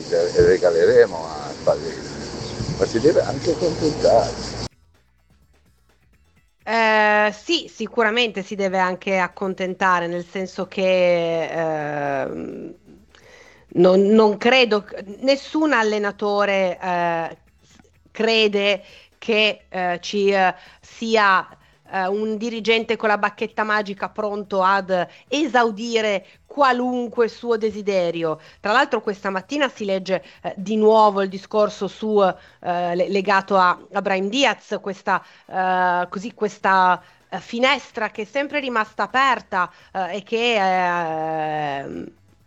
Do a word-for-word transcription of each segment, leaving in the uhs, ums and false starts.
e regaleremo a Pallini, ma si deve anche accontentare. Eh, sì, sicuramente si deve anche accontentare, nel senso che ehm, non, non credo, nessun allenatore eh, crede che eh, ci eh, sia eh, un dirigente con la bacchetta magica pronto ad esaudire qualunque suo desiderio. Tra l'altro, questa mattina si legge eh, di nuovo il discorso su, eh, le- legato a, a Brahim Diaz, questa eh, così questa eh, finestra che è sempre rimasta aperta eh, e che eh,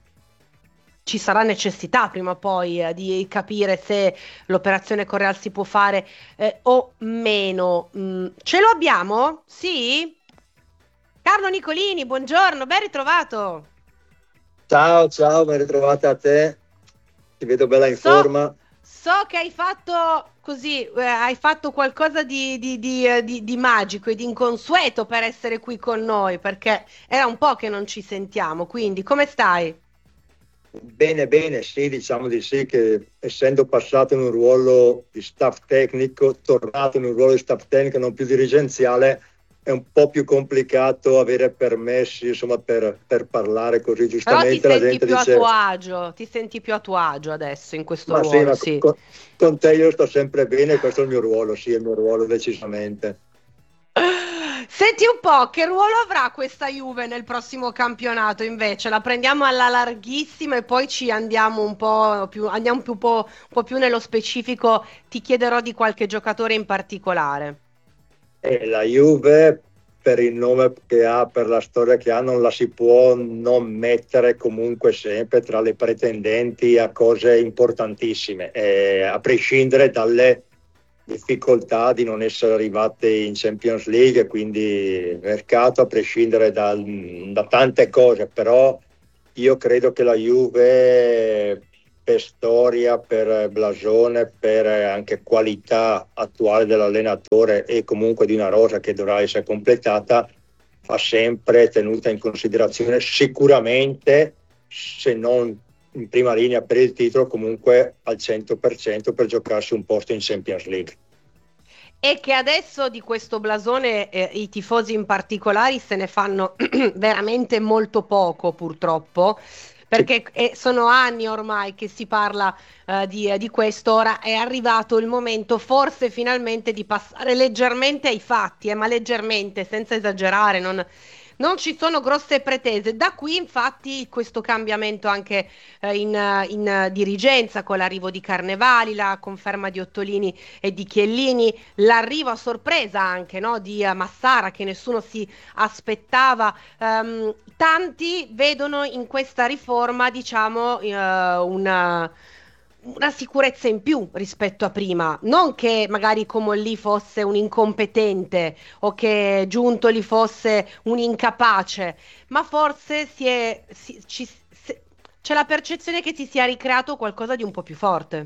ci sarà necessità prima o poi eh, di capire se l'operazione con Real si può fare eh, o meno. Mm, ce lo abbiamo? Sì? Carlo Nicolini, buongiorno, ben ritrovato. Ciao, ciao, ben ritrovata a te. Ti vedo bella in So, forma. so che hai fatto così, eh, hai fatto qualcosa di, di- di, eh, di- di magico e di inconsueto per essere qui con noi, perché era un po' che non ci sentiamo, quindi come stai? Bene, bene, sì, diciamo di sì che essendo passato in un ruolo di staff tecnico, tornato in un ruolo di staff tecnico non più dirigenziale, è un po' più complicato avere permessi, insomma, per, per parlare così. Però ti Giustamente la senti gente più a tuo dice, agio, ti senti più a tuo agio adesso in questo ma sì, ruolo, ma sì. con, con te io sto sempre bene, questo è il mio ruolo, sì, è il mio ruolo decisamente. Senti un po', che ruolo avrà questa Juve nel prossimo campionato invece? La prendiamo alla larghissima e poi ci andiamo un po' più, andiamo più, po', un po' più nello specifico. Ti chiederò di qualche giocatore in particolare. E la Juve, per il nome che ha, per la storia che ha, non la si può non mettere comunque sempre tra le pretendenti a cose importantissime, eh, a prescindere dalle difficoltà di non essere arrivate in Champions League, quindi mercato, a prescindere dal- da tante cose, però io credo che la Juve, per storia, per blasone, per anche qualità attuale dell'allenatore e comunque di una rosa che dovrà essere completata, va sempre tenuta in considerazione sicuramente, se non in prima linea per il titolo, comunque al cento per cento per giocarsi un posto in Champions League. E che adesso di questo blasone eh, i tifosi in particolare se ne fanno veramente molto poco, purtroppo, Sì, perché eh, sono anni ormai che si parla eh, di, eh, di questo. Ora è arrivato il momento, forse finalmente, di passare leggermente ai fatti, eh, ma leggermente, senza esagerare, non, non ci sono grosse pretese. Da qui, infatti, questo cambiamento anche eh, in, eh, in, eh, dirigenza con l'arrivo di Carnevali, la conferma di Ottolini e di Chiellini, l'arrivo a sorpresa anche, no, di eh, Massara che nessuno si aspettava. Ehm, tanti vedono in questa riforma, diciamo, eh, una, una sicurezza in più rispetto a prima. Non che magari Comolli fosse un incompetente o che Giuntoli fosse un incapace, ma forse si è, si- ci- se- c'è la percezione che si sia ricreato qualcosa di un po' più forte.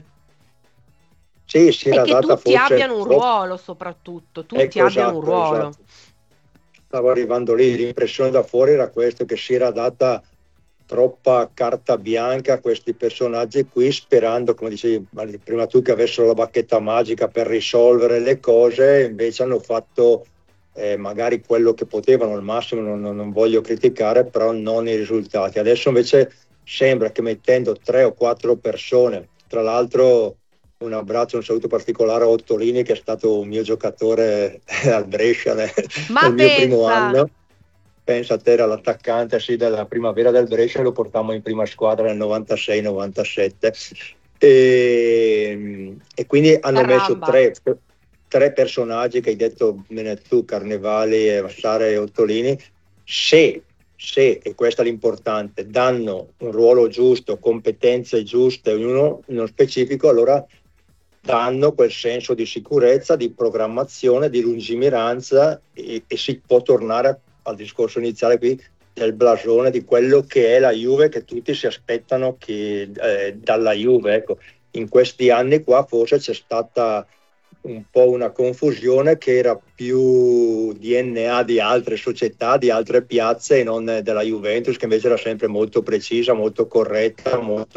sì, si E era che data tutti forse abbiano un troppo. ruolo, soprattutto, tutti Ecco, abbiano un esatto, ruolo. esatto. Stavo arrivando lì, l'impressione da fuori era questo, che si era data troppa carta bianca a questi personaggi qui, sperando, come dicevi prima tu, che avessero la bacchetta magica per risolvere le cose. Invece hanno fatto eh, magari quello che potevano al massimo, non, non- non voglio criticare, però non i risultati. Adesso invece sembra che mettendo tre o quattro persone, tra l'altro un abbraccio, un saluto particolare a Ottolini, che è stato un mio giocatore al Brescia nel, Ma nel mio primo pensa, anno. Pensa a te, era l'attaccante sì, della primavera del Brescia, e lo portammo in prima squadra nel novantasei novantasette. E, e quindi hanno messo caramba. tre, tre personaggi che hai detto bene tu, Carnevali, e Massara e Ottolini. Se, se, e questo è l'importante, danno un ruolo giusto, competenze giuste, ognuno nello specifico, allora danno quel senso di sicurezza, di programmazione, di lungimiranza, e, e si può tornare al discorso iniziale qui del blasone, di quello che è la Juve, che tutti si aspettano che, eh, dalla Juve. Ecco, in questi anni qua forse c'è stata un po' una confusione, che era più D N A di altre società, di altre piazze, e non della Juventus, che invece era sempre molto precisa, molto corretta, molto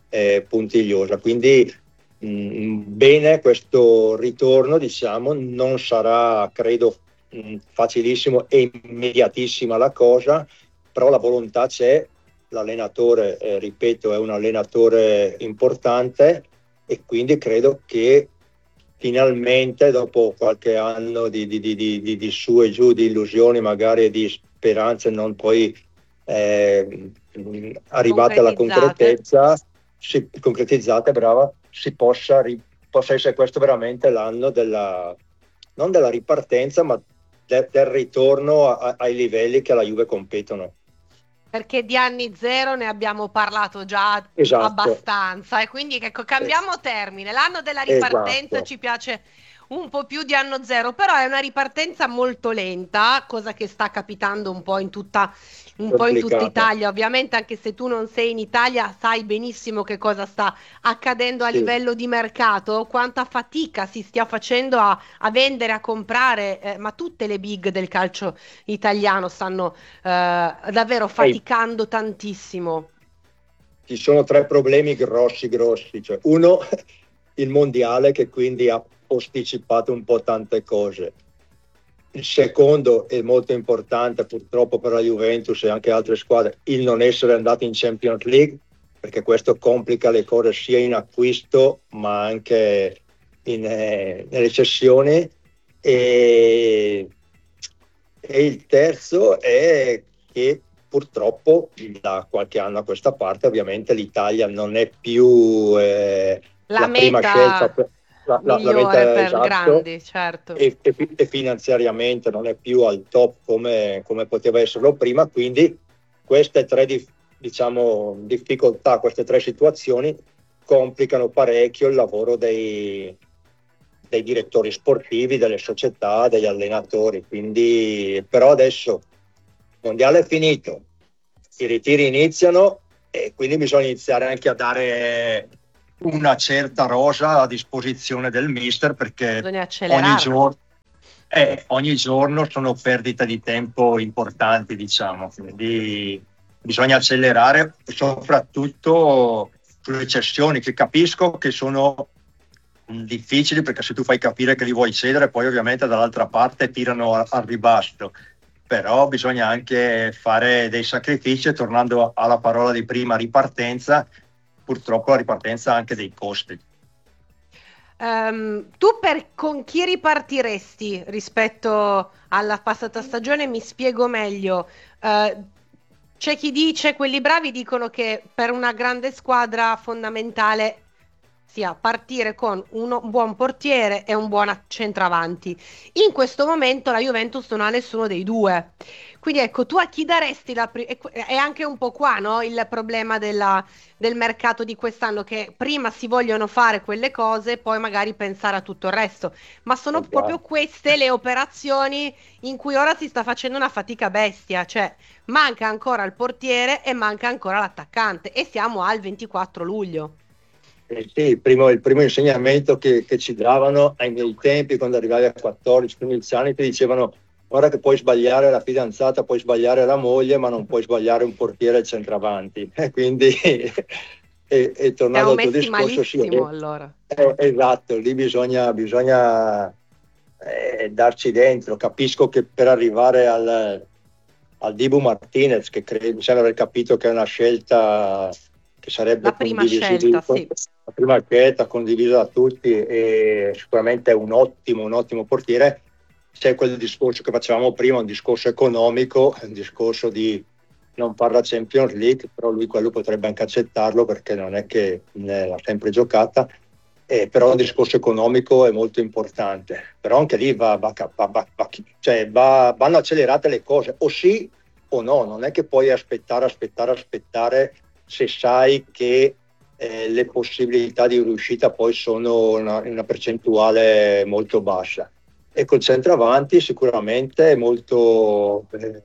eh, puntigliosa. Quindi mh, bene questo ritorno, diciamo, non sarà, credo, mh, facilissimo e immediatissima la cosa, però la volontà c'è, l'allenatore, eh, ripeto, è un allenatore importante e quindi credo che finalmente, dopo qualche anno di, di, di, di, di su e giù, di illusioni magari e di speranze non poi eh, arrivate alla concretezza, si, concretizzate, brava, si possa, ri, possa essere questo veramente l'anno della, non della ripartenza, ma de, del ritorno a, ai livelli che alla Juve competono. Perché di anni zero ne abbiamo parlato già Esatto. abbastanza e quindi ecco, cambiamo termine. L'anno della ripartenza Esatto. ci piace un po' più di anno zero, però è una ripartenza molto lenta, cosa che sta capitando un po' in tutta, un po' in tutta Italia. Ovviamente, anche se tu non sei in Italia, sai benissimo che cosa sta accadendo a Sì. livello di mercato, quanta fatica si stia facendo a, a vendere, a comprare, eh, ma tutte le big del calcio italiano stanno eh, davvero faticando tantissimo. Ci sono tre problemi grossi grossi, cioè uno, il mondiale che quindi ha posticipato un po' tante cose. Il secondo è molto importante purtroppo per la Juventus e anche altre squadre, il non essere andati in Champions League, perché questo complica le cose sia in acquisto ma anche in, eh, nelle cessioni. E, e il terzo è che purtroppo da qualche anno a questa parte ovviamente l'Italia non è più eh, la, la prima scelta per, la, la, la meta per esatto, grandi, certo. e, e, e finanziariamente non è più al top come, come poteva esserlo prima, quindi queste tre diciamo difficoltà, queste tre situazioni complicano parecchio il lavoro dei, dei direttori sportivi, delle società, degli allenatori. Quindi però adesso il mondiale è finito, i ritiri iniziano e quindi bisogna iniziare anche a dare una certa rosa a disposizione del mister, perché ogni giorno, eh, ogni giorno sono perdite di tempo importanti, diciamo, quindi bisogna accelerare soprattutto sulle cessioni, che capisco che sono difficili, perché se tu fai capire che li vuoi cedere poi ovviamente dall'altra parte tirano al ribasso, però bisogna anche fare dei sacrifici. Tornando alla parola di prima, ripartenza, purtroppo la ripartenza ha anche dei costi. Um, tu per, con chi ripartiresti rispetto alla passata stagione? Mi spiego meglio. Uh, c'è chi dice, quelli bravi dicono che per una grande squadra fondamentale sia partire con uno, un buon portiere e un buon centravanti. In questo momento la Juventus non ha nessuno dei due. Quindi ecco, tu a chi daresti la prima? È anche un po' qua, no? Il problema della, del mercato di quest'anno, che prima si vogliono fare quelle cose, poi magari pensare a tutto il resto. Ma sono esatto. proprio queste le operazioni in cui ora si sta facendo una fatica bestia, cioè manca ancora il portiere e manca ancora l'attaccante e siamo al ventiquattro luglio. Eh sì, il primo, il primo insegnamento che, che ci davano ai miei tempi, quando arrivavi a quattordici quindici anni, ti dicevano: ora che puoi sbagliare la fidanzata, puoi sbagliare la moglie, ma non puoi sbagliare un portiere al centravanti. E quindi e, e tornando al tuo discorso, sì, eh, allora. eh, esatto, lì bisogna, bisogna eh, darci dentro. Capisco che per arrivare al, al Dibu Martinez, che credo, mi sembra aver capito che è una scelta che sarebbe la prima scelta, sì. La prima scelta condivisa da tutti, e sicuramente è un ottimo, un ottimo portiere. C'è quel discorso che facevamo prima, un discorso economico, un discorso di non fare la Champions League, però lui quello potrebbe anche accettarlo, perché non è che l'ha sempre giocata, eh, però un discorso economico è molto importante. Però anche lì va, va, va, va, va, cioè va, vanno accelerate le cose, o sì o no, non è che puoi aspettare, aspettare, aspettare se sai che eh, le possibilità di riuscita poi sono una, una percentuale molto bassa. E col centravanti sicuramente è molto, eh,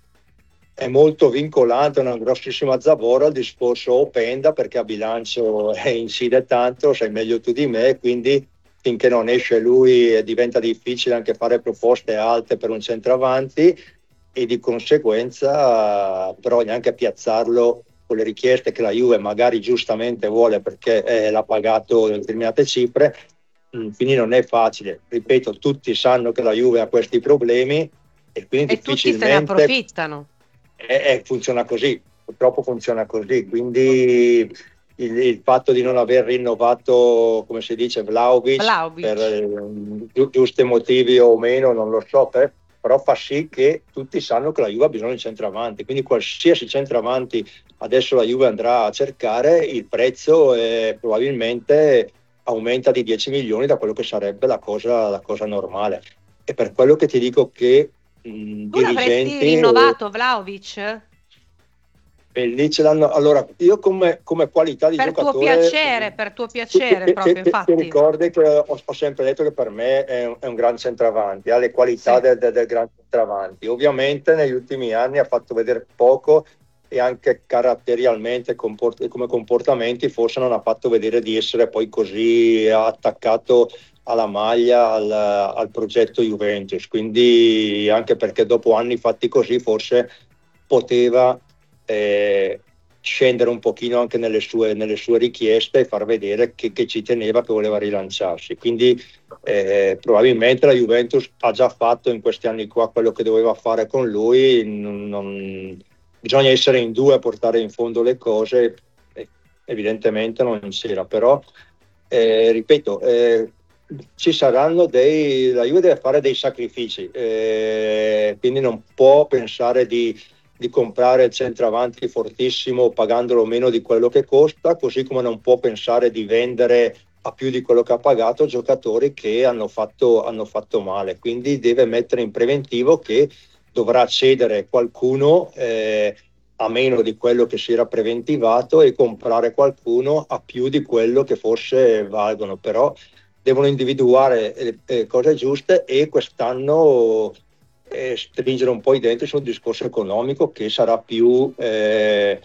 è molto vincolante, una grossissima zavorra il discorso Openda, perché a bilancio eh, incide tanto, sai meglio tu di me, quindi finché non esce lui eh, diventa difficile anche fare proposte alte per un centravanti, e di conseguenza però neanche piazzarlo con le richieste che la Juve magari giustamente vuole perché eh, l'ha pagato determinate cifre, mh, quindi non è facile. Ripeto, tutti sanno che la Juve ha questi problemi e quindi E tutti se ne difficilmente approfittano. eh, eh, funziona così, purtroppo funziona così, quindi il, il fatto di non aver rinnovato, come si dice, Vlahovic, Vlahovic. per eh, gi- giusti motivi o meno, non lo so, per- però fa sì che tutti sanno che la Juve ha bisogno di centravanti, quindi qualsiasi centravanti adesso la Juve andrà a cercare, il prezzo eh, probabilmente aumenta di dieci milioni da quello che sarebbe la cosa, la cosa normale. E per quello che ti dico che mh, Tu l'avresti dirigenti... rinnovato Vlahovic? E lì ce l'hanno. Allora, io come, come qualità di Per tuo giocatore. piacere, per tuo piacere ti, proprio, ti- ti infatti. ricordi che ho, ho sempre detto che per me è un, è un gran centravanti, ha le qualità Sì. del, del, del gran centravanti. Ovviamente negli ultimi anni ha fatto vedere poco e anche caratterialmente comport- come comportamenti forse non ha fatto vedere di essere poi così attaccato alla maglia, al, al progetto Juventus. Quindi anche perché dopo anni fatti così forse poteva eh, scendere un pochino anche nelle sue, nelle sue richieste e far vedere che, che ci teneva, che voleva rilanciarsi. Quindi eh, probabilmente la Juventus ha già fatto in questi anni qua quello che doveva fare con lui, non, non, bisogna essere in due a portare in fondo le cose, eh, evidentemente non c'era, però eh, ripeto, eh, ci saranno dei, la Juve deve fare dei sacrifici, eh, quindi non può pensare di di comprare il centravanti fortissimo pagandolo meno di quello che costa, così come non può pensare di vendere a più di quello che ha pagato giocatori che hanno fatto, hanno fatto male. Quindi deve mettere in preventivo che dovrà cedere qualcuno eh, a meno di quello che si era preventivato e comprare qualcuno a più di quello che forse valgono. Però devono individuare le, le cose giuste e quest'anno eh, stringere un po' i denti sul discorso economico che sarà più eh,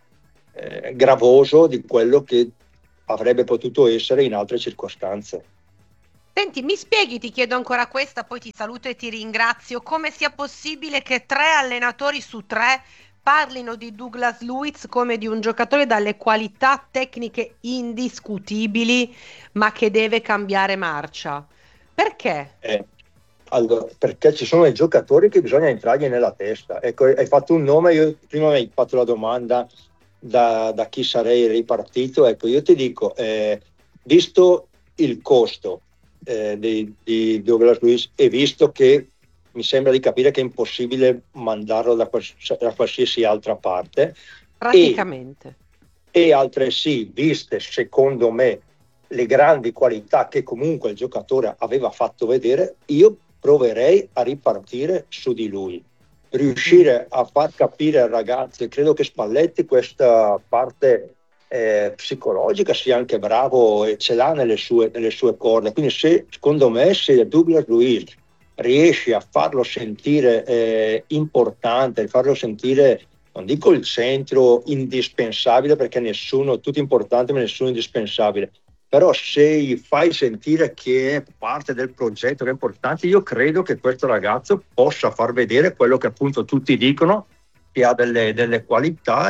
eh, gravoso di quello che avrebbe potuto essere in altre circostanze. Senti, mi spieghi, ti chiedo ancora questa, poi ti saluto e ti ringrazio, come sia possibile che tre allenatori su tre parlino di Douglas Luiz come di un giocatore dalle qualità tecniche indiscutibili, ma che deve cambiare marcia? Perché? Eh, allora, perché ci sono dei giocatori che bisogna entrargli nella testa. Ecco, hai fatto un nome, io prima mi hai fatto la domanda da, da chi sarei ripartito. Ecco, io ti dico, eh, visto il costo eh, di, di Douglas Luiz e visto che mi sembra di capire che è impossibile mandarlo da, quals- da qualsiasi altra parte, Praticamente. e, e altresì viste secondo me le grandi qualità che comunque il giocatore aveva fatto vedere, io proverei a ripartire su di lui, riuscire a far capire al ragazzo, e credo che Spalletti questa parte eh, psicologica sia anche bravo e ce l'ha nelle sue, nelle sue corde. Quindi se, secondo me se Douglas Luiz riesce a farlo sentire eh, importante, farlo sentire, non dico il centro indispensabile perché nessuno, tutto importante ma nessuno indispensabile, però se gli fai sentire che è parte del progetto, che è importante, io credo che questo ragazzo possa far vedere quello che appunto tutti dicono, che ha delle, delle qualità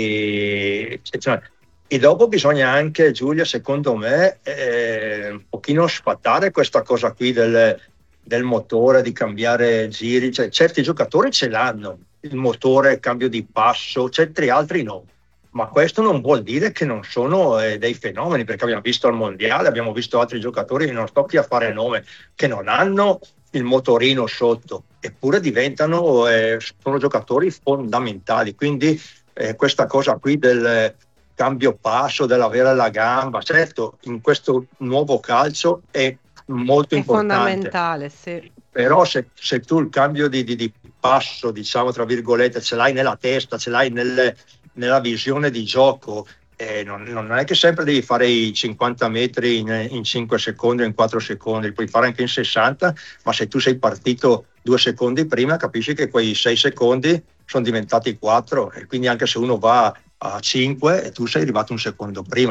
e, cioè, e dopo bisogna anche, Giulia, secondo me, eh, un pochino sfatare questa cosa qui del, del motore, di cambiare giri, cioè, certi giocatori ce l'hanno, il motore, il cambio di passo, certi altri no. Ma questo non vuol dire che non sono eh, dei fenomeni, perché abbiamo visto al mondiale, abbiamo visto altri giocatori, non sto qui a fare nome, che non hanno il motorino sotto, eppure diventano, eh, sono giocatori fondamentali. Quindi eh, questa cosa qui del cambio passo, dell'avere la gamba, certo, in questo nuovo calcio è molto È importante. fondamentale, sì. Però se, se tu il cambio di, di, di passo, diciamo tra virgolette, ce l'hai nella testa, ce l'hai nelle, nella visione di gioco, eh, non, non è che sempre devi fare i cinquanta metri in, in cinque secondi o in quattro secondi, li puoi fare anche in sessanta, ma se tu sei partito due secondi prima capisci che quei sei secondi sono diventati quattro, e quindi anche se uno va a cinque e tu sei arrivato un secondo prima.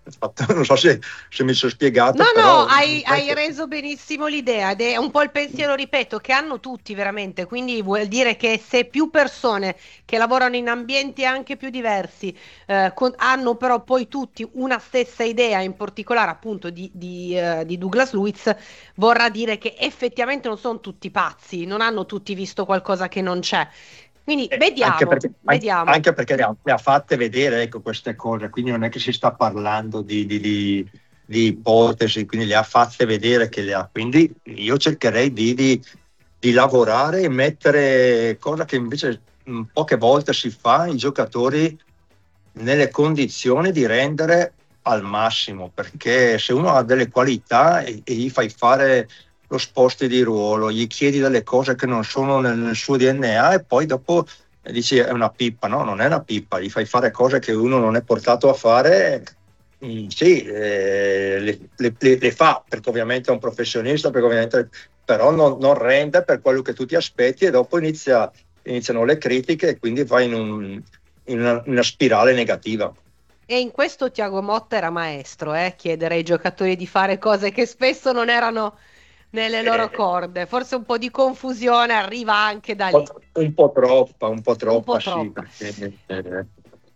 non so se, se mi sono spiegato. No, però, no, hai, hai reso benissimo l'idea ed è un po' il pensiero, ripeto, che hanno tutti veramente, quindi vuol dire che se più persone che lavorano in ambienti anche più diversi eh, con- hanno però poi tutti una stessa idea, in particolare appunto di, di, eh, di Douglas Luiz, vorrà dire che effettivamente non sono tutti pazzi, non hanno tutti visto qualcosa che non c'è. Quindi Eh, vediamo, anche perché, vediamo. anche perché le ha, le ha fatte vedere, ecco, queste cose, quindi non è che si sta parlando di, di- di- di ipotesi, quindi le ha fatte vedere che le ha. Quindi io cercherei di, di- di lavorare e mettere, cosa che invece mh, poche volte si fa, i giocatori nelle condizioni di rendere al massimo, perché se uno ha delle qualità e, e gli fai fare lo sposti di ruolo, gli chiedi delle cose che non sono nel, nel suo D N A e poi dopo dici è una pippa, no, non è una pippa, gli fai fare cose che uno non è portato a fare, mm, sì, eh, le, le- le- le fa, perché ovviamente è un professionista, perché ovviamente, però non, non rende per quello che tu ti aspetti e dopo inizia, iniziano le critiche e quindi vai in, un- in una, una spirale negativa. E in questo Thiago Motta era maestro, eh, chiedere ai giocatori di fare cose che spesso non erano nelle loro Eh, corde. Forse un po' di confusione arriva anche da un lì, po', un po' troppa, un po' un troppa, po' sì, troppa. perché eh,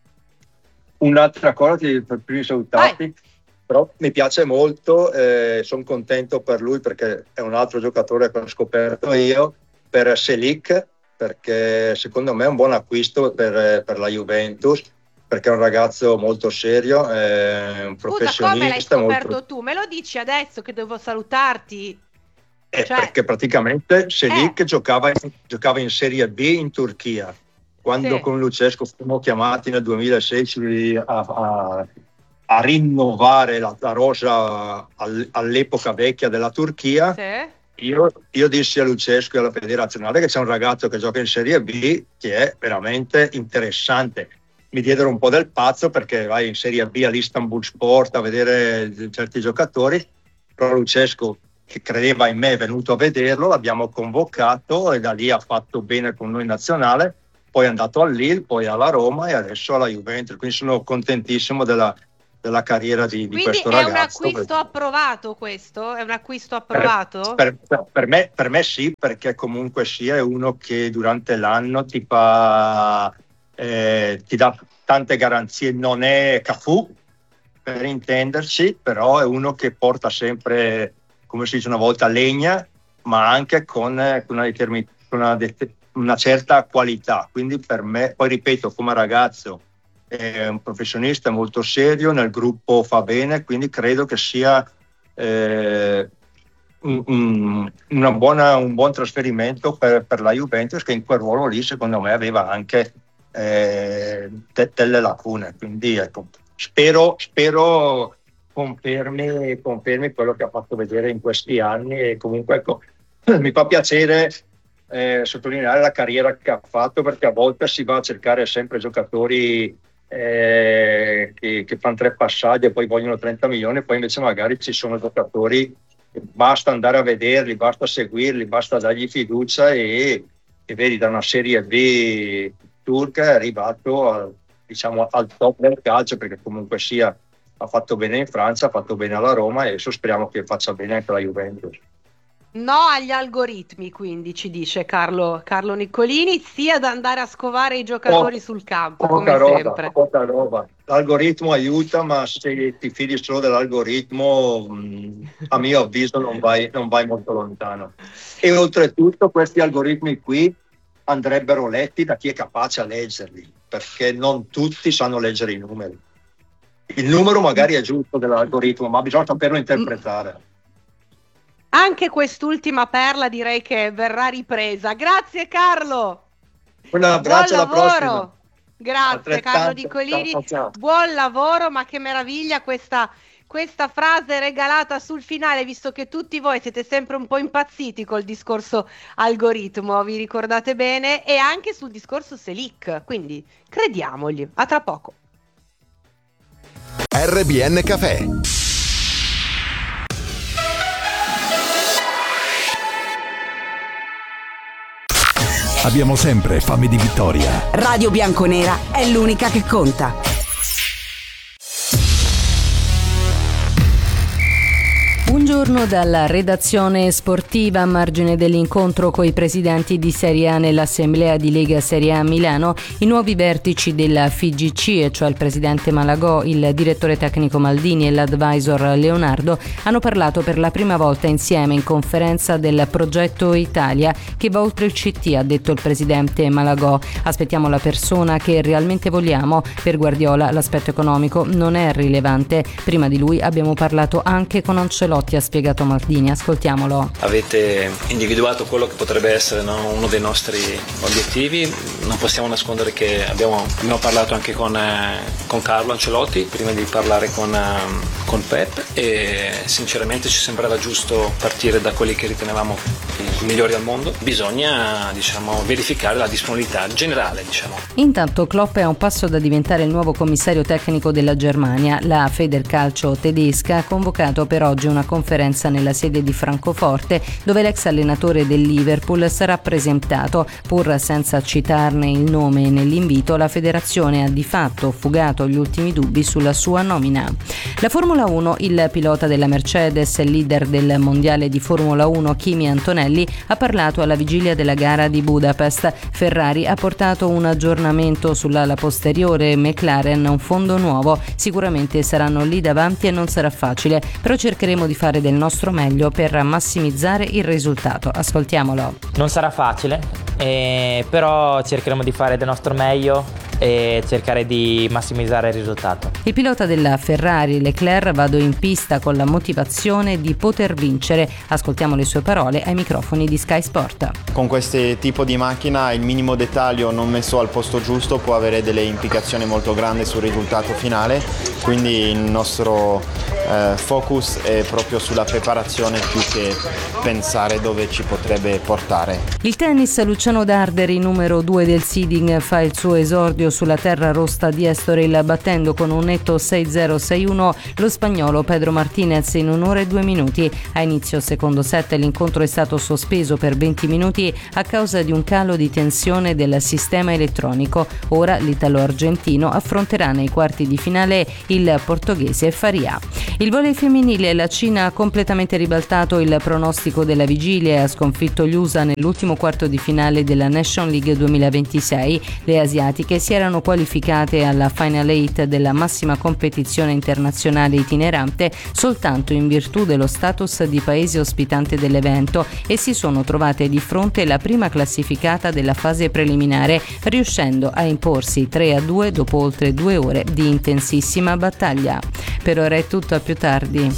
un'altra cosa che per prima di Vai. salutarti, però mi piace molto, eh, sono contento per lui perché è un altro giocatore che ho scoperto io, per Selic, perché secondo me è un buon acquisto per, per la Juventus, perché è un ragazzo molto serio, è un Scusa, come l'hai professionista molto. scoperto tu? Me lo dici adesso che devo salutarti? Eh, Cioè, perché praticamente Selic eh, giocava, in- giocava in Serie B in Turchia. Quando sì, con Lucesco fummo chiamati nel duemilasedici a, a- a rinnovare la, la rosa al- all'epoca vecchia della Turchia, sì. io, io dissi a Lucesco e alla federazionale che c'è un ragazzo che gioca in Serie B che è veramente interessante. Mi diedero un po' del pazzo perché vai in Serie B all'Istanbul Sport a vedere certi giocatori, però Lucesco, che credeva in me, è venuto a vederlo, l'abbiamo convocato e da lì ha fatto bene con noi in nazionale, poi è andato al Lille, poi alla Roma e adesso alla Juventus, quindi sono contentissimo della, della carriera di, di Quindi questo è un ragazzo. acquisto approvato questo? È un acquisto Per, approvato? per- per- per me, per me sì, perché comunque sia è uno che durante l'anno ti fa, eh, ti dà tante garanzie, non è Cafù per intenderci, però è uno che porta sempre, come si dice una volta, legna, ma anche con, eh, con una, determin- con una, det- una certa qualità. Quindi per me, poi ripeto, come ragazzo è un professionista molto serio, nel gruppo fa bene, quindi credo che sia eh, un, un- una buona- un buon trasferimento per, per la Juventus, che in quel ruolo lì secondo me aveva anche eh, de- delle lacune. Quindi ecco, spero, spero confermi, confermi quello che ha fatto vedere in questi anni e comunque ecco, mi fa piacere eh, sottolineare la carriera che ha fatto, perché a volte si va a cercare sempre giocatori eh, che, che fanno tre passaggi e poi vogliono trenta milioni, poi invece magari ci sono giocatori che basta andare a vederli, basta seguirli, basta dargli fiducia e, e vedi da una Serie B turca è arrivato al, diciamo, al top del calcio, perché comunque sia ha fatto bene in Francia, ha fatto bene alla Roma e adesso speriamo che faccia bene anche la Juventus. No agli algoritmi, quindi ci dice Carlo, Carlo Niccolini, sia ad andare a scovare i giocatori Po- sul campo, Poca come roba, sempre. poca roba. L'algoritmo aiuta, ma se ti fidi solo dell'algoritmo, mh, a mio avviso non vai, non vai molto lontano. E oltretutto questi algoritmi qui andrebbero letti da chi è capace a leggerli, perché non tutti sanno leggere i numeri. Il numero magari è giusto dell'algoritmo, ma bisogna saperlo interpretare. Anche quest'ultima perla direi che verrà ripresa. Grazie Carlo. Un abbraccio, Buon alla prossima. lavoro. Grazie Carlo Altrettanto. Nicolini. Ciao, ciao. Buon lavoro, ma che meraviglia questa, questa frase regalata sul finale, visto che tutti voi siete sempre un po' impazziti col discorso algoritmo, vi ricordate bene, e anche sul discorso Selic. Quindi crediamogli. A tra poco. R B N Café. Abbiamo sempre fame di vittoria. Radio Bianconera è l'unica che conta. Buongiorno dalla redazione sportiva. A margine dell'incontro coi presidenti di Serie A nell'assemblea di Lega Serie A Milano, i nuovi vertici della F I G C, e cioè il presidente Malagò, il direttore tecnico Maldini e l'advisor Leonardo, hanno parlato per la prima volta insieme in conferenza del progetto Italia, che va oltre il C T, ha detto il presidente Malagò. Aspettiamo la persona che realmente vogliamo. Per Guardiola l'aspetto economico non è rilevante. Prima di lui abbiamo parlato anche con Ancelotti, ha spiegato Maldini. Ascoltiamolo. Avete individuato quello che potrebbe essere, no, uno dei nostri obiettivi. Non possiamo nascondere che abbiamo, abbiamo parlato anche con, eh, con Carlo Ancelotti prima di parlare con, eh, con Pep, e sinceramente ci sembrava giusto partire da quelli che ritenevamo i migliori al mondo. Bisogna, diciamo, verificare la disponibilità generale, diciamo. Intanto Klopp è a un passo da diventare il nuovo commissario tecnico della Germania. La Federcalcio tedesca ha convocato per oggi una conferenza nella sede di Francoforte, dove l'ex allenatore del Liverpool sarà presentato. Pur senza citarne il nome nell'invito, la federazione ha di fatto fugato gli ultimi dubbi sulla sua nomina. La Formula uno, il pilota della Mercedes e leader del mondiale di Formula uno Kimi Antonelli ha parlato alla vigilia della gara di Budapest. Ferrari ha portato un aggiornamento sull'ala posteriore, McLaren un fondo nuovo. Sicuramente saranno lì davanti e non sarà facile, però cercheremo di fare del nostro meglio per massimizzare il risultato. Ascoltiamolo. Non sarà facile, eh, però cercheremo di fare del nostro meglio e cercare di massimizzare il risultato. Il pilota della Ferrari, Leclerc, vado in pista con la motivazione di poter vincere. Ascoltiamo le sue parole ai microfoni di Sky Sport. Con questo tipo di macchina il minimo dettaglio non messo al posto giusto può avere delle implicazioni molto grandi sul risultato finale, quindi il nostro eh, focus è proprio sulla preparazione più che pensare dove ci potrebbe portare. Il tennis, Luciano Darderi, numero due del seeding, fa il suo esordio sulla terra rossa di Estoril, battendo con un netto sei zero sei uno lo spagnolo Pedro Martinez in un'ora e due minuti. A inizio secondo set l'incontro è stato sospeso per venti minuti a causa di un calo di tensione del sistema elettronico. Ora l'italo-argentino affronterà nei quarti di finale il portoghese Faria. Il volley femminile, la Cina ha completamente ribaltato il pronostico della vigilia e ha sconfitto gli U S A nell'ultimo quarto di finale della Nation League duemilaventisei. Le asiatiche si erano qualificate alla Final Eight della massima competizione internazionale itinerante soltanto in virtù dello status di paese ospitante dell'evento e si sono trovate di fronte alla prima classificata della fase preliminare, riuscendo a imporsi tre a due dopo oltre due ore di intensissima battaglia. Per ora è tutto, a più tardi.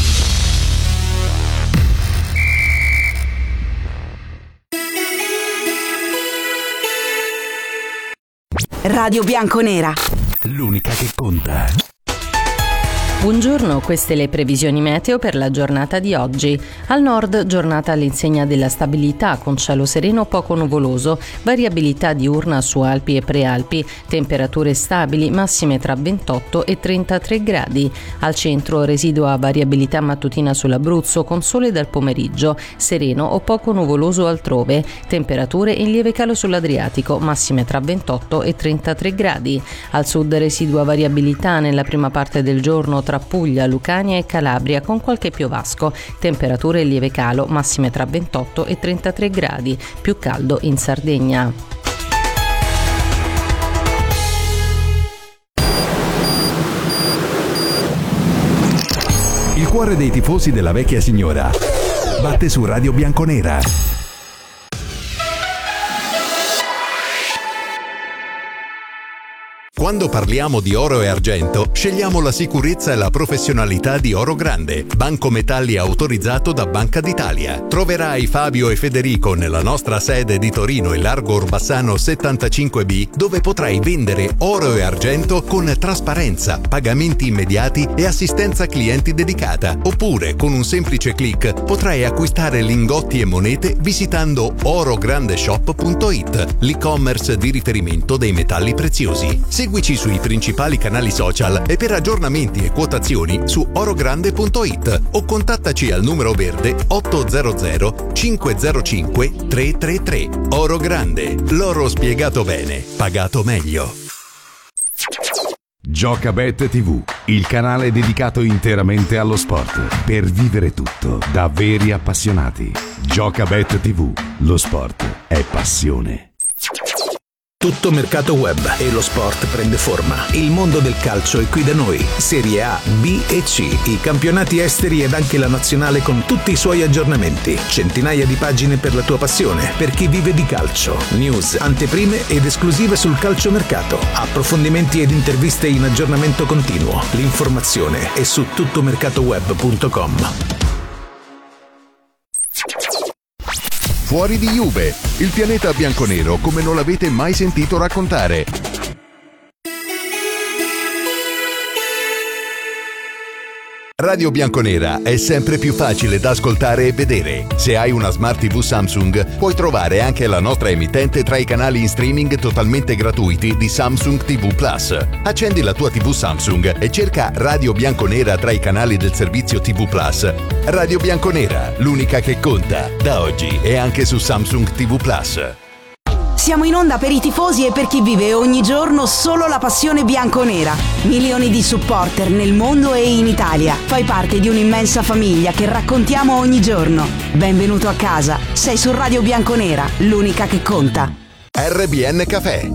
Radio Bianconera, l'unica che conta. Buongiorno, queste le previsioni meteo per la giornata di oggi. Al nord, giornata all'insegna della stabilità, con cielo sereno poco nuvoloso, variabilità diurna su Alpi e Prealpi, temperature stabili, massime tra ventotto e trentatré gradi. Al centro residua variabilità mattutina sull'Abruzzo, con sole dal pomeriggio, sereno o poco nuvoloso altrove, temperature in lieve calo sull'Adriatico, massime tra ventotto e trentatré gradi. Al sud residua variabilità nella prima parte del giorno tra Puglia, Lucania e Calabria, con qualche piovasco, temperature in lieve calo, massime tra ventotto e trentatré gradi, più caldo in Sardegna. Il cuore dei tifosi della vecchia signora batte su Radio Bianconera. Quando parliamo di oro e argento, scegliamo la sicurezza e la professionalità di Oro Grande, banco metalli autorizzato da Banca d'Italia. Troverai Fabio e Federico nella nostra sede di Torino e Largo Orbassano settantacinque B, dove potrai vendere oro e argento con trasparenza, pagamenti immediati e assistenza clienti dedicata. Oppure, con un semplice click, potrai acquistare lingotti e monete visitando orograndeshop punto it, l'e-commerce di riferimento dei metalli preziosi. Seguici sui principali canali social e per aggiornamenti e quotazioni su orogrande punto it o contattaci al numero verde otto zero zero cinque zero cinque tre tre tre. Oro Grande, l'oro spiegato bene, pagato meglio. Giocabet tivù. il canale dedicato interamente allo sport, per vivere tutto da veri appassionati. Giocabet tivù, lo sport è passione. Tutto mercato web e lo sport prende forma. Il mondo del calcio è qui da noi. Serie A, B e C, i campionati esteri ed anche la nazionale con tutti i suoi aggiornamenti. Centinaia di pagine per la tua passione, per chi vive di calcio. News, anteprime ed esclusive sul calciomercato. Approfondimenti ed interviste in aggiornamento continuo. L'informazione è su tuttomercatoweb punto com. Fuori di Juve, il pianeta bianconero come non l'avete mai sentito raccontare. Radio Bianconera è sempre più facile da ascoltare e vedere. Se hai una Smart tivù Samsung, puoi trovare anche la nostra emittente tra i canali in streaming totalmente gratuiti di Samsung tivù Plus. Accendi la tua tivù Samsung e cerca Radio Bianconera tra i canali del servizio tivù Plus. Radio Bianconera, l'unica che conta, da oggi e anche su Samsung tivù Plus. Siamo in onda per i tifosi e per chi vive ogni giorno solo la passione bianconera. Milioni di supporter nel mondo e in Italia. Fai parte di un'immensa famiglia che raccontiamo ogni giorno. Benvenuto a casa. Sei su Radio Bianconera, l'unica che conta. R B N Café.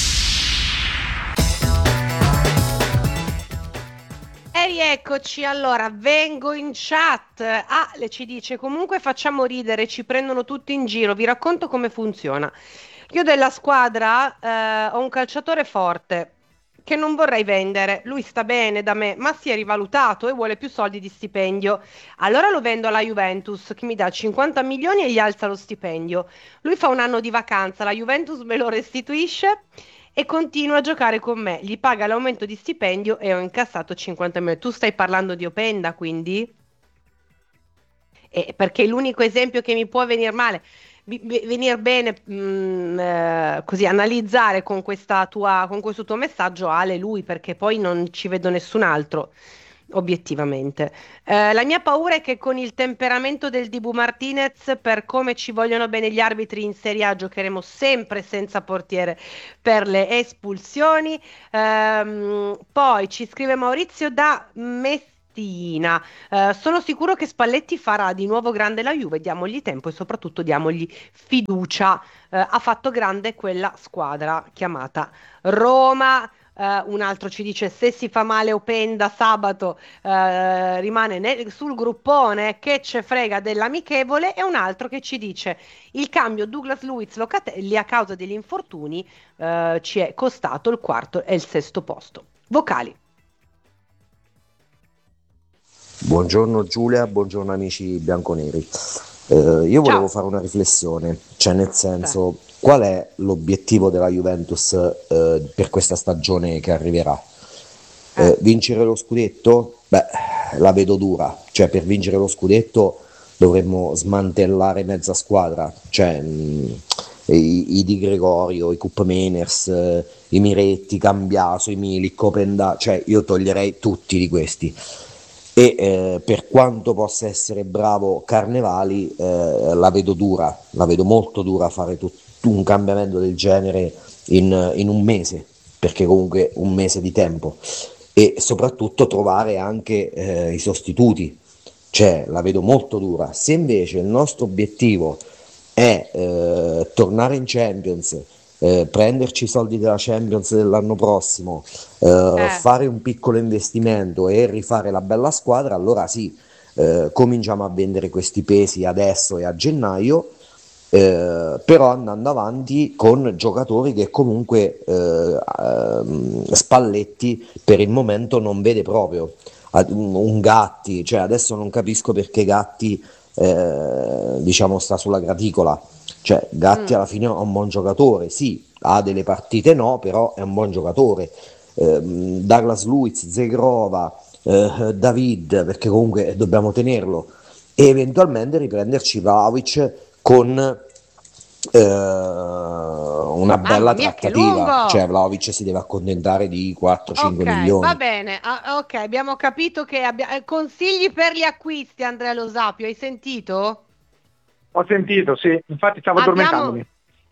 E rieccoci, allora vengo in chat. Ah, le ci dice comunque facciamo ridere, ci prendono tutti in giro. Vi racconto come funziona. Io della squadra eh, ho un calciatore forte che non vorrei vendere, lui sta bene da me, ma si è rivalutato e vuole più soldi di stipendio. Allora lo vendo alla Juventus che mi dà cinquanta milioni e gli alza lo stipendio. Lui fa un anno di vacanza, la Juventus me lo restituisce e continua a giocare con me, gli paga l'aumento di stipendio e ho incassato cinquanta milioni. Tu stai parlando di Openda, quindi? Eh, perché è l'unico esempio che mi può venire male. Venire bene mh, eh, così analizzare con questa tua con questo tuo messaggio Ale lui, perché poi non ci vedo nessun altro obiettivamente. Eh, la mia paura è che con il temperamento del Dibu Martinez, per come ci vogliono bene gli arbitri in Serie A, giocheremo sempre senza portiere per le espulsioni. Ehm, poi ci scrive Maurizio da Messina. Uh, sono sicuro che Spalletti farà di nuovo grande la Juve, diamogli tempo e soprattutto diamogli fiducia. Uh, ha fatto grande quella squadra chiamata Roma. Uh, un altro ci dice se si fa male Openda sabato uh, rimane nel, sul gruppone, che ce frega dell'amichevole. E un altro che ci dice il cambio Douglas Luiz Locatelli a causa degli infortuni uh, ci è costato il quarto e il sesto posto. Vocali. Buongiorno Giulia, buongiorno amici bianconeri. Eh, io volevo Ciao. fare una riflessione, cioè nel senso, sì. Qual è l'obiettivo della Juventus eh, per questa stagione che arriverà? Eh, eh. Vincere lo scudetto? Beh, la vedo dura, cioè per vincere lo scudetto dovremmo smantellare mezza squadra, cioè mh, i, i Di Gregorio, i Cup Meners, eh, i Miretti, Cambiaso, i Milik, Openda, cioè io toglierei tutti di questi. E eh, per quanto possa essere bravo Carnevali, eh, la vedo dura, la vedo molto dura fare tutto un cambiamento del genere in, in un mese, perché comunque un mese di tempo, e soprattutto trovare anche eh, i sostituti, cioè la vedo molto dura. Se invece il nostro obiettivo è eh, tornare in Champions, Eh, prenderci i soldi della Champions dell'anno prossimo, eh, eh. fare un piccolo investimento e rifare la bella squadra, allora sì, eh, cominciamo a vendere questi pesi adesso e a gennaio, eh, però andando avanti con giocatori che comunque eh, eh, Spalletti per il momento non vede proprio. Un Gatti, cioè adesso non capisco perché Gatti eh, diciamo sta sulla graticola. Cioè Gatti mm. alla fine è un buon giocatore, sì, ha delle partite no, però è un buon giocatore. eh, Douglas Luiz, Zegrova, eh, David, perché comunque dobbiamo tenerlo, e eventualmente riprenderci Vlahovic con eh, una bella mia, trattativa, cioè Vlahovic si deve accontentare di quattro cinque okay, milioni. Va bene, ah, ok, abbiamo capito che abbia... eh, consigli per gli acquisti, Andrea Lo Sapio, hai sentito? Ho sentito, sì, infatti stavo abbiamo, addormentandomi.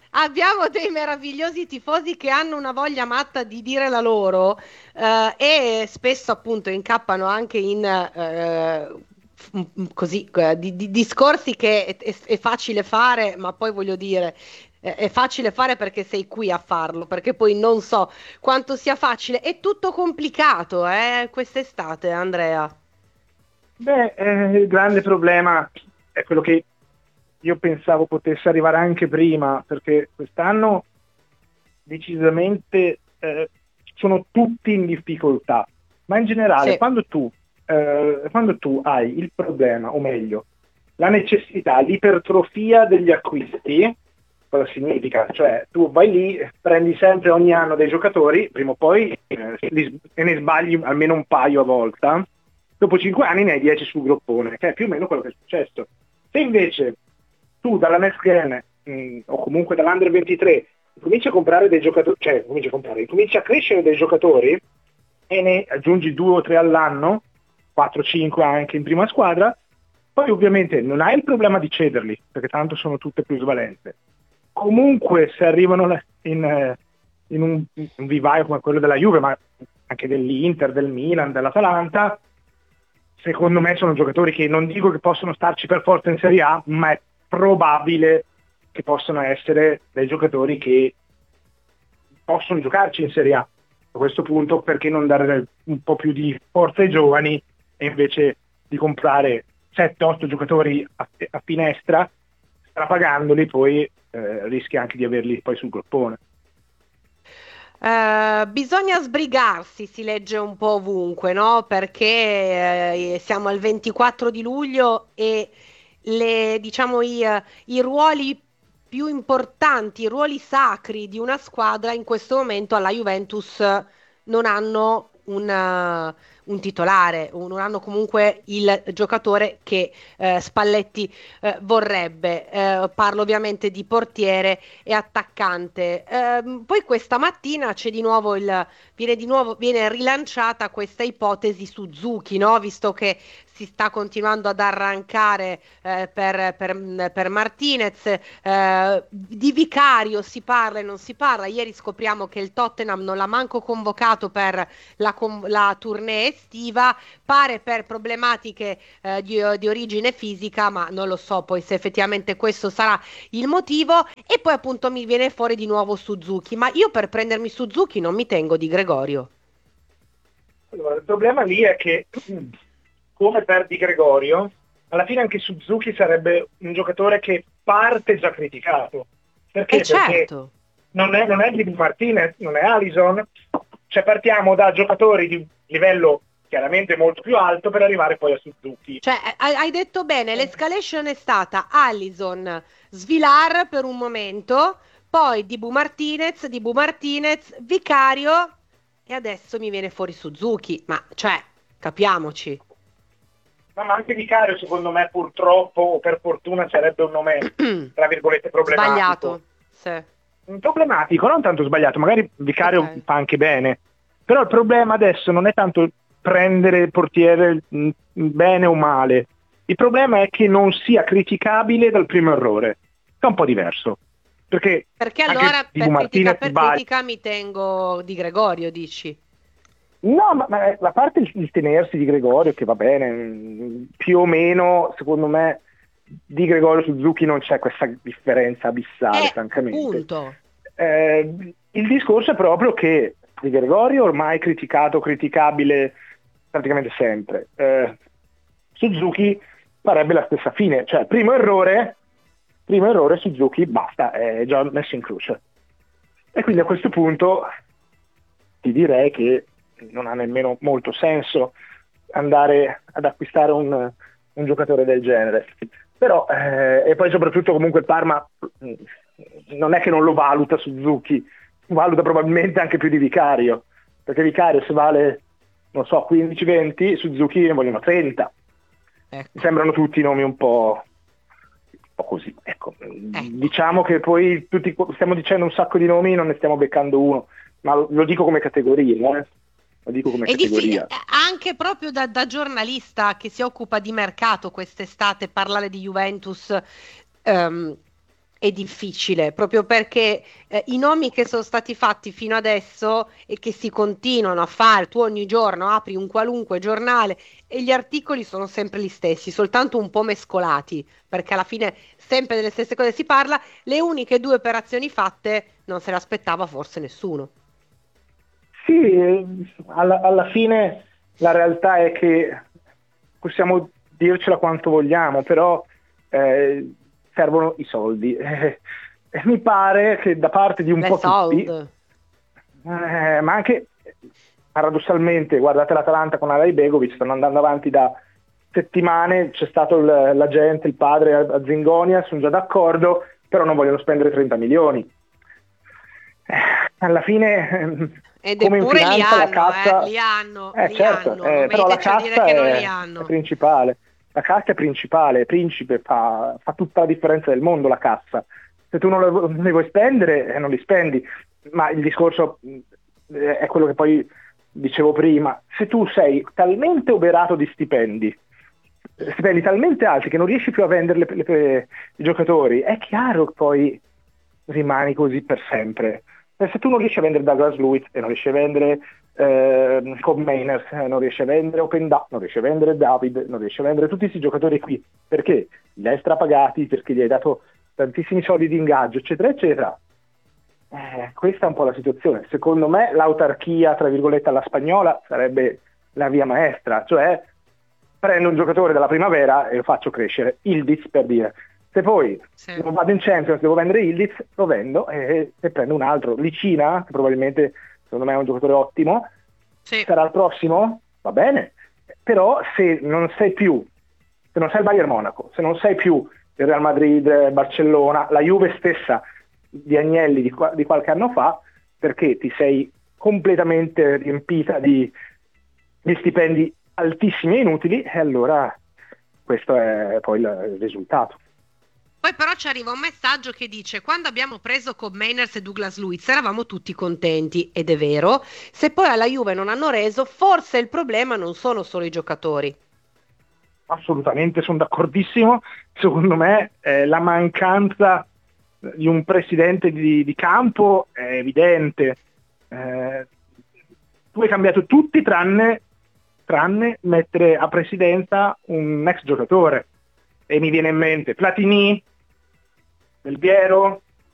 abbiamo dei meravigliosi tifosi che hanno una voglia matta di dire la loro, eh, e spesso appunto incappano anche in eh, f- così eh, di, di discorsi che è, è- è facile fare, ma poi voglio dire eh, è facile fare perché sei qui a farlo, perché poi non so quanto sia facile. È tutto complicato, eh, quest'estate, Andrea. Beh, eh, il grande problema è quello che io pensavo potesse arrivare anche prima, perché quest'anno decisamente eh, sono tutti in difficoltà, ma in generale Sì. quando tu, eh, quando tu hai il problema, o meglio, la necessità, l'ipertrofia degli acquisti, cosa significa? Cioè tu vai lì, prendi sempre ogni anno dei giocatori, prima o poi eh, li- e ne sbagli almeno un paio a volta, dopo cinque anni ne hai dieci sul groppone, che è più o meno quello che è successo. Se invece tu dalla next gen mh, o comunque dall'Under ventitré cominci a comprare dei giocatori, cioè cominci a comprare, cominci a crescere dei giocatori e ne aggiungi due o tre all'anno, quattro cinque anche in prima squadra, poi ovviamente non hai il problema di cederli, perché tanto sono tutte plusvalenze. Comunque se arrivano la- in, eh, in un, un vivaio come quello della Juve, ma anche dell'Inter, del Milan, dell'Atalanta, secondo me sono giocatori che non dico che possono starci per forza in Serie A, ma è probabile che possano essere dei giocatori che possono giocarci in Serie A. A questo punto perché non dare un po' più di forza ai giovani e invece di comprare sette otto giocatori a, a finestra, strapagandoli poi eh, rischi anche di averli poi sul groppone. Eh, bisogna sbrigarsi, si legge un po' ovunque, no? Perché eh, siamo al ventiquattro di luglio e le, diciamo, i, eh, i ruoli più importanti, i ruoli sacri di una squadra in questo momento alla Juventus non hanno un, eh, un titolare, o non hanno comunque il giocatore che eh, Spalletti eh, vorrebbe. Eh, parlo ovviamente di portiere e attaccante. Ehm, poi questa mattina c'è di nuovo il, viene di nuovo, viene rilanciata questa ipotesi Suzuki, no? Visto che si sta continuando ad arrancare eh, per, per, per Martinez, eh, di Vicario si parla e non si parla. Ieri scopriamo che il Tottenham non l'ha manco convocato per la, con- la tournée estiva, pare per problematiche eh, di, di origine fisica, ma non lo so poi se effettivamente questo sarà il motivo. E poi appunto mi viene fuori di nuovo Suzuki, ma io per prendermi Suzuki non mi tengo di Gregorio. Allora, il problema lì è che come per Di Gregorio, alla fine anche Suzuki sarebbe un giocatore che parte già criticato. Perché? Eh certo. Perché non è, non è Di Martinez, non è Alisson, cioè partiamo da giocatori di livello chiaramente molto più alto per arrivare poi a Suzuki. Cioè, hai hai detto bene, l'escalation è stata Alisson, Svilar per un momento, poi Dibu Martinez, Dibu Martinez, Vicario e adesso mi viene fuori Suzuki, ma cioè, capiamoci. Ma anche Vicario secondo me purtroppo o per fortuna sarebbe un nome tra virgolette problematico. Sbagliato, sì. Problematico, non tanto sbagliato, magari Vicario Ok. fa anche bene, però il problema adesso non è tanto prendere il portiere mh, bene o male, il problema è che non sia criticabile dal primo errore, che è un po' diverso, perché, Perché anche allora Dibu per critica, Martinez per sbaglia. critica mi tengo di Gregorio, dici? No, ma, ma a parte il, il tenersi di Gregorio, che va bene, mh, più o meno, secondo me, di Gregorio Suzuki non c'è questa differenza abissale, Eh, francamente. punto. Eh, il discorso è proprio che Di Gregorio ormai criticato, criticabile praticamente sempre. Eh, Suzuki farebbe la stessa fine, cioè primo errore, primo errore Suzuki, basta, è già messo in croce. E quindi a questo punto ti direi che non ha nemmeno molto senso andare ad acquistare un, un giocatore del genere. Però, eh, e poi soprattutto comunque il Parma mh, non è che non lo valuta Suzuki, valuta probabilmente anche più di Vicario, perché Vicario se vale, non so, quindici venti, Suzuki ne vogliono trenta. Ecco. Mi sembrano tutti nomi un po', un po' così. Ecco. Diciamo che poi tutti stiamo dicendo un sacco di nomi, non ne stiamo beccando uno, ma lo, lo dico come categoria, eh. Lo dico come È difficile, categoria. anche proprio da, da giornalista che si occupa di mercato quest'estate, parlare di Juventus ehm, è difficile, proprio perché eh, i nomi che sono stati fatti fino adesso e che si continuano a fare, tu ogni giorno apri un qualunque giornale e gli articoli sono sempre gli stessi, soltanto un po' mescolati, perché alla fine sempre delle stesse cose si parla. Le uniche due operazioni fatte non se le aspettava forse nessuno. Sì, eh, alla, alla fine la realtà è che possiamo dircela quanto vogliamo, però eh, servono i soldi. Eh, e mi pare che da parte di un Le po' sold. tutti, eh, ma anche paradossalmente, guardate l'Atalanta con Alay Begovic, stanno andando avanti da settimane, c'è stato il, l'agente, il padre a, a Zingonia, sono già d'accordo, però non vogliono spendere trenta milioni. Eh, alla fine... Ed come in eppure li finanza, la hanno, cassa- eh, li hanno, Eh, li certo, hanno, eh, non però la veniteci a cassa dire che non è, li hanno. è principale. La cassa è principale, Principe fa, fa tutta la differenza del mondo la cassa. Se tu non le, non li vuoi spendere, eh, non li spendi. Ma il discorso eh, è quello che poi dicevo prima. Se tu sei talmente oberato di stipendi, eh, stipendi talmente alti che non riesci più a vendere le, le, i giocatori, è chiaro che poi rimani così per sempre. Se tu non riesci a vendere Douglas Luiz e non riesci a vendere eh, Cobb Mainers, eh, non riesci a vendere Openda, non riesci a vendere David, non riesci a vendere tutti questi giocatori qui, perché li hai strapagati, perché gli hai dato tantissimi soldi di ingaggio, eccetera, eccetera. Eh, questa è un po' la situazione. Secondo me l'autarchia, tra virgolette, alla spagnola sarebbe la via maestra, cioè prendo un giocatore della primavera e lo faccio crescere, Ildiz per dire. Se poi Sì. non vado in Champions, devo vendere Ildiz, lo vendo e, e prendo un altro. Licina, che probabilmente secondo me è un giocatore ottimo, Sì. sarà il prossimo, va bene, però se non sei più, se non sei il Bayern Monaco, se non sei più il Real Madrid, Barcellona, la Juve stessa di Agnelli di, qua- di qualche anno fa, perché ti sei completamente riempita di, di stipendi altissimi e inutili, e allora questo è poi il il risultato. Poi però ci arriva un messaggio che dice: quando abbiamo preso Cobb Mainers e Douglas Luiz eravamo tutti contenti, ed è vero. Se poi alla Juve non hanno reso, forse il problema non sono solo i giocatori. Assolutamente, sono d'accordissimo. Secondo me eh, la mancanza di un presidente di, di campo è evidente. Eh, tu hai cambiato tutti tranne, tranne mettere a presidenza un ex giocatore. E mi viene in mente Platini, Del Piero,